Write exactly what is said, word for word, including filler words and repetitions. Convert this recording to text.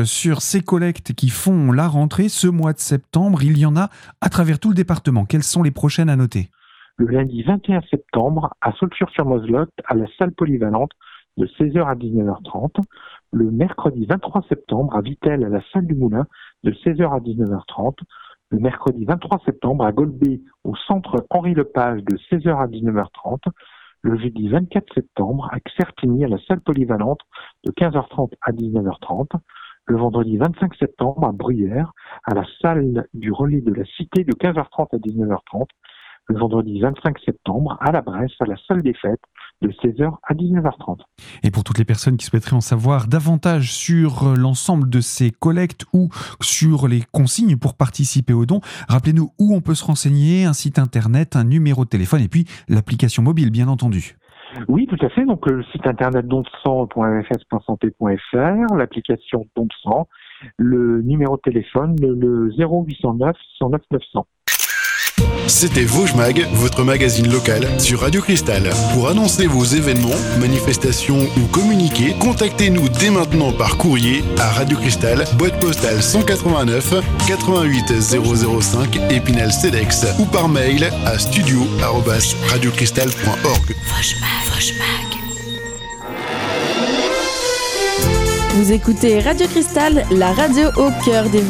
Sur ces collectes qui font la rentrée ce mois de septembre, il y en a à travers tout le département. Quelles sont les prochaines à noter ? Le lundi vingt et un septembre, à Saulxures-sur-Moselotte, à la salle polyvalente, de seize heures à dix-neuf heures trente. Le mercredi vingt-trois septembre, à Vittel, à la salle du Moulin, de seize heures à dix-neuf heures trente. Le mercredi vingt-trois septembre, à Golbet, au centre Henri Lepage, de seize heures à dix-neuf heures trente. Le jeudi vingt-quatre septembre, à Certigny, à la salle polyvalente, de quinze heures trente à dix-neuf heures trente. Le vendredi vingt-cinq septembre, à Bruyères, à la salle du relais de la Cité, de quinze heures trente à dix-neuf heures trente. Le vendredi vingt-cinq septembre, à la Bresse, à la salle des fêtes, de seize heures à dix-neuf heures trente. Et pour toutes les personnes qui souhaiteraient en savoir davantage sur l'ensemble de ces collectes ou sur les consignes pour participer aux dons, rappelez-nous où on peut se renseigner, un site internet, un numéro de téléphone et puis l'application mobile, bien entendu. Oui, tout à fait. Donc, le site internet don de sang point f s point santé point f r, l'application Don de sang, le numéro de téléphone, le, le zéro huit cent neuf cent neuf neuf cents. C'était Vosges Mag, votre magazine local sur Radio Cristal. Pour annoncer vos événements, manifestations ou communiquer, contactez-nous dès maintenant par courrier à Radio Cristal, boîte postale cent quatre-vingt-neuf quatre-vingt-huit zéro zéro cinq Épinal Cedex ou par mail à studio arobase radiocristal point org. Vosges Mag, Vosges Mag. Vous écoutez Radio Cristal, la radio au cœur des